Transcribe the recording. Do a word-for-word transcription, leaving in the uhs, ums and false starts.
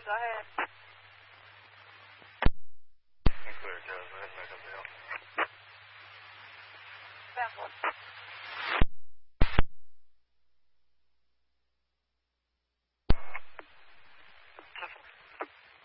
Go ahead. Clear, Joe. Go ahead and back up the hill. Sample.